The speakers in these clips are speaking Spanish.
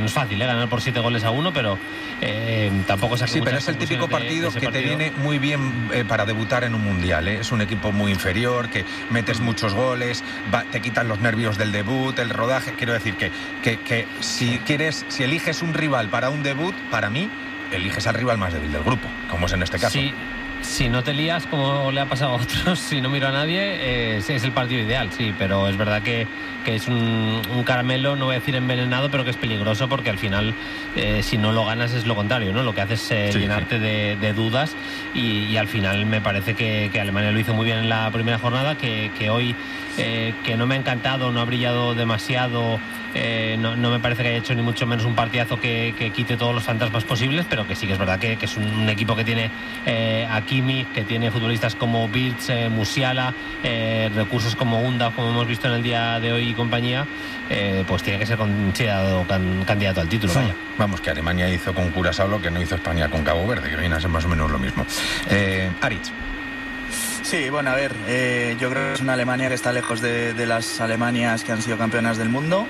es fácil, ganar por 7-1, pero tampoco es Sí, pero es el típico partido que te viene muy bien para debutar en un mundial, Es un equipo muy inferior, que metes muchos goles, te quitan los nervios del debut, el rodaje. Quiero decir que si eliges un rival para un debut, para mí, eliges al rival más débil del grupo, como es en este caso. Sí. Si no te lías, como le ha pasado a otros, si no miro a nadie, es el partido ideal, sí, pero es verdad que es un caramelo, no voy a decir envenenado, pero que es peligroso, porque al final, si no lo ganas, es lo contrario, ¿no? Lo que haces es llenarte de dudas, y al final me parece que Alemania lo hizo muy bien en la primera jornada, que hoy, que no me ha encantado, no ha brillado demasiado, no me parece que haya hecho ni mucho menos un partidazo que quite todos los fantasmas posibles, pero que sí que es verdad que es un equipo que tiene a Kimmich, que tiene futbolistas como Wirtz, Musiala, recursos como Unda, como hemos visto en el día de hoy y compañía, pues tiene que ser considerado candidato al título. Vaya. Vamos, que Alemania hizo con Curazao lo que no hizo España con Cabo Verde, que viene a ser más o menos lo mismo. Aritz. Sí, bueno, a ver, yo creo que es una Alemania que está lejos de las Alemanias que han sido campeonas del mundo.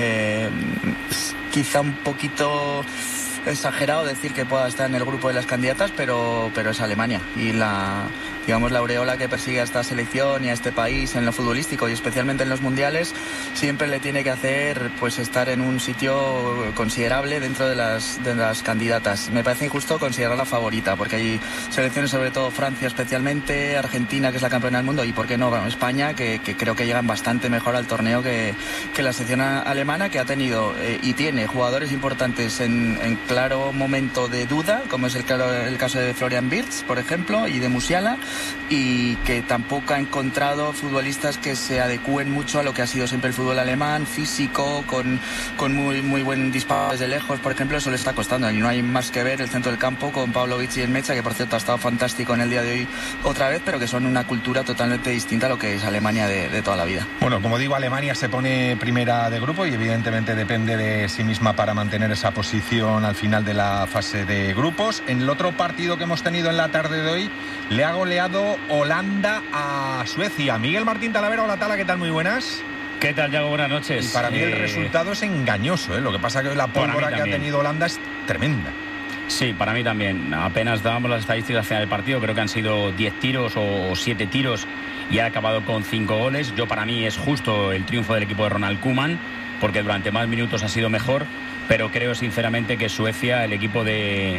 Quizá un poquito exagerado decir que pueda estar en el grupo de las candidatas, pero es Alemania, y la aureola que persigue a esta selección y a este país en lo futbolístico y especialmente en los mundiales siempre le tiene que hacer pues estar en un sitio considerable dentro de las candidatas. Me parece injusto considerarla favorita, porque hay selecciones, sobre todo Francia especialmente, Argentina, que es la campeona del mundo, y por qué no España, que creo que llegan bastante mejor al torneo que la selección alemana, que ha tenido y tiene jugadores importantes en claro momento de duda, como es el caso de Florian Wirtz, por ejemplo, y de Musiala, y que tampoco ha encontrado futbolistas que se adecúen mucho a lo que ha sido siempre el fútbol alemán, físico, con muy, muy buen disparo desde lejos, por ejemplo. Eso le está costando, y no hay más que ver el centro del campo con Pavlovic y el Mecha, que por cierto ha estado fantástico en el día de hoy otra vez, pero que son una cultura totalmente distinta a lo que es Alemania de toda la vida. Bueno, como digo, Alemania se pone primera de grupo y evidentemente depende de sí misma para mantener esa posición al final de la fase de grupos. En el otro partido que hemos tenido en la tarde de hoy, le ha goleado Holanda a Suecia. Miguel Martín Talavera, hola Tala, ¿qué tal? Muy buenas. ¿Qué tal, Yago? Buenas noches. Y para mí el resultado es engañoso, Lo que pasa es que la pólvora que ha tenido Holanda es tremenda. Sí, para mí también. Apenas dábamos las estadísticas al final del partido, creo que han sido 10 tiros o 7 tiros y ha acabado con 5 goles. Para mí es justo el triunfo del equipo de Ronald Koeman, porque durante más minutos ha sido mejor, pero creo sinceramente que Suecia, el equipo de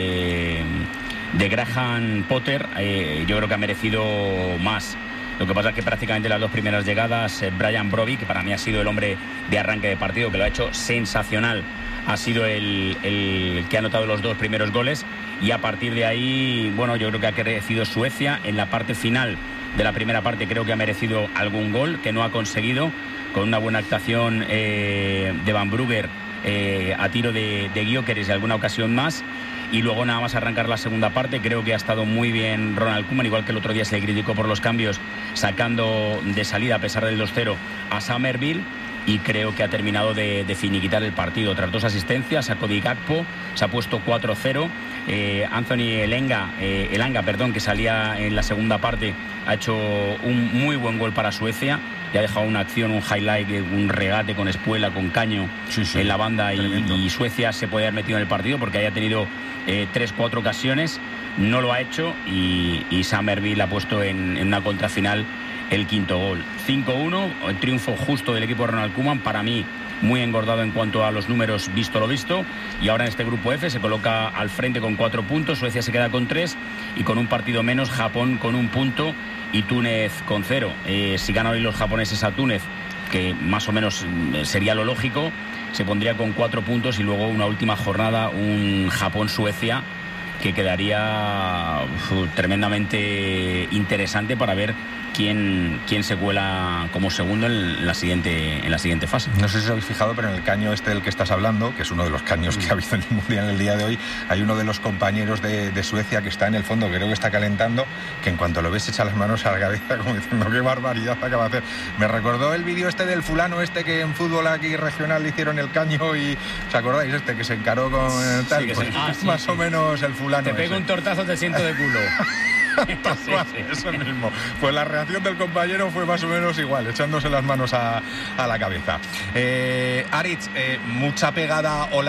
Graham Potter, yo creo que ha merecido más. Lo que pasa es que prácticamente las dos primeras llegadas, Brian Brobbey, que para mí ha sido el hombre de arranque de partido, que lo ha hecho sensacional, ha sido el que ha anotado los dos primeros goles, y a partir de ahí, bueno, yo creo que ha crecido Suecia. En la parte final de la primera parte creo que ha merecido algún gol que no ha conseguido, con una buena actuación de Van Brugger a tiro de Gyökeres y alguna ocasión más. Y luego nada más arrancar la segunda parte, creo que ha estado muy bien Ronald Koeman, igual que el otro día se le criticó por los cambios, sacando de salida, a pesar del 2-0, a Summerville, y creo que ha terminado de finiquitar el partido. Tras dos asistencias a Cody Gakpo, se ha puesto 4-0. Anthony Elanga, que salía en la segunda parte, ha hecho un muy buen gol para Suecia y ha dejado una acción, un highlight, un regate con espuela, con caño en la banda, y Suecia se puede haber metido en el partido porque haya tenido 3-4 ocasiones. No lo ha hecho, y Summerville ha puesto en una contrafinal el quinto gol. 5-1, el triunfo justo del equipo de Ronald Koeman, para mí muy engordado en cuanto a los números, visto lo visto, y ahora en este grupo F se coloca al frente con 4 puntos, Suecia se queda con 3, y con un partido menos Japón con 1 punto y Túnez con 0. Si ganan hoy los japoneses a Túnez, que más o menos sería lo lógico, se pondría con 4 puntos, y luego una última jornada, un Japón-Suecia, que quedaría tremendamente interesante para ver quién se cuela como segundo en la siguiente fase. No sé si os habéis fijado, pero en el caño del que estás hablando, que es uno de los caños que ha habido en el Mundial en el día de hoy, hay uno de los compañeros de Suecia que está en el fondo, creo que está calentando, que en cuanto lo ves echa las manos a la cabeza como diciendo qué barbaridad acaba de hacer. Me recordó el vídeo del fulano que en fútbol aquí regional le hicieron el caño, y ¿os acordáis? Que se encaró con tal, sí, pues, más o menos el fulano. Te pego un tortazo, te siento de culo. Sí. Eso mismo. Pues la reacción del compañero fue más o menos igual, echándose las manos a la cabeza. Aritz, mucha pegada.